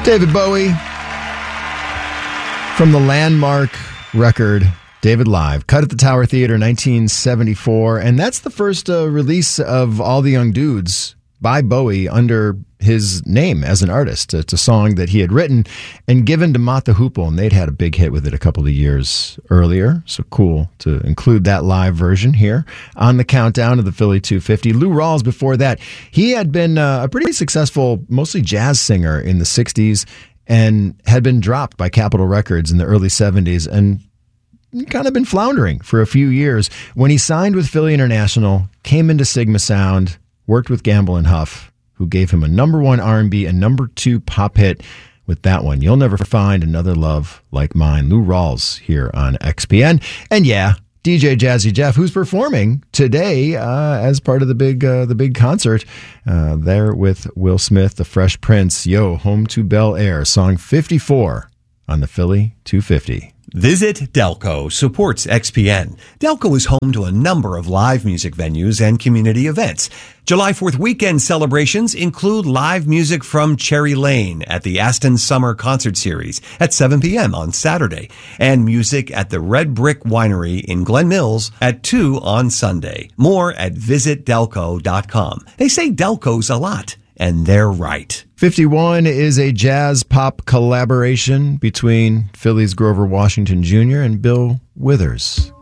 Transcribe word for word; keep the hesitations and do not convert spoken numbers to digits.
David Bowie from the landmark record David Live, cut at the Tower Theater, nineteen seventy-four, and that's the first uh, release of All the Young Dudes by Bowie under his name as an artist. It's a song that he had written and given to Mott the Hoople, and they'd had a big hit with it a couple of years earlier, so cool to include that live version here on the countdown of the Philly two fifty. Lou Rawls, before that, he had been uh, a pretty successful, mostly jazz singer in the sixties and had been dropped by Capitol Records in the early seventies and kind of been floundering for a few years. When he signed with Philly International, came into Sigma Sound, worked with Gamble and Huff, who gave him a number one R and B and number two pop hit with that one. You'll Never Find Another Love Like Mine. Lou Rawls here on X P N. And yeah, D J Jazzy Jeff, who's performing today uh, as part of the big uh, the big concert uh, there with Will Smith, the Fresh Prince. Yo, Home to Bel Air, song fifty-four on the Philly two fifty. Visit Delco supports X P N. Delco is home to a number of live music venues and community events. July fourth weekend celebrations include live music from Cherry Lane at the Aston Summer Concert Series at seven p.m. on Saturday, and music at the Red Brick Winery in Glen Mills at two on Sunday. More at visit delco dot com. They say Delco's a lot, and they're right. fifty-one is a jazz pop collaboration between Philly's Grover Washington Junior and Bill Withers.